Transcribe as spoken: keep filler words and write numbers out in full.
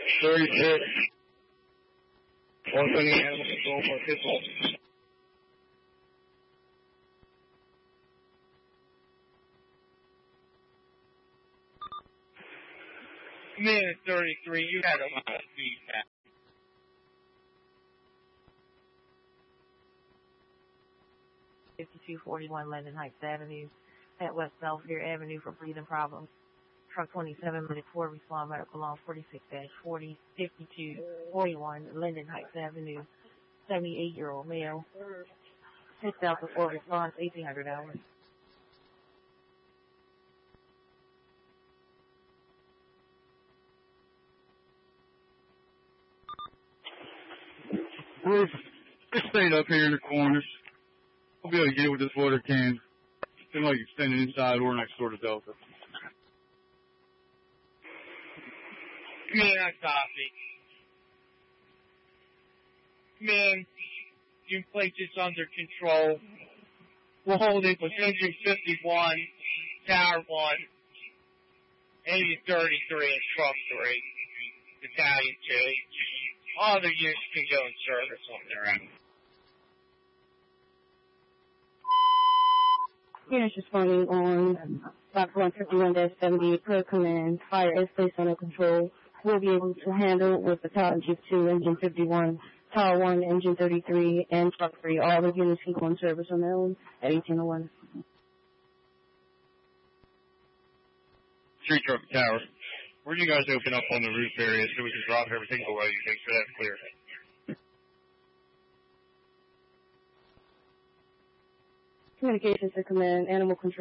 thirty-six. one twenty animal control for pistol. Minute thirty-three, you had a lot of feedback. fifty-two forty-one London Heights Avenue at West Belvedere Avenue for breathing problems. Truck twenty-seven, minute four, respond medical on forty-six forty, fifty-two forty-one Linden Heights Avenue, seventy-eight-year-old male. six thousand four response, eighteen hundred hours. We're just staying up here in the corners. I'll be able to get with this water can. Seems like extending inside or next door to Delta. Man, I copy. Man, you place this under control. We'll hold it with engine fifty-one, tower one, engine thirty-three, and truck three, battalion two. All other units can go in service on their own. Units responding on Block one fifty-one seventy-eight per command. Fire is placed under control. We'll be able to handle with Battalion Chief two, Engine fifty-one, Tower one, Engine thirty-three, and Truck three. All the units can go in service on their own at eighteen oh one. Street Truck Tower. Where do you guys open up on the roof area so we can drop everything below you? Thanks for that clear. Communications to command, animal control.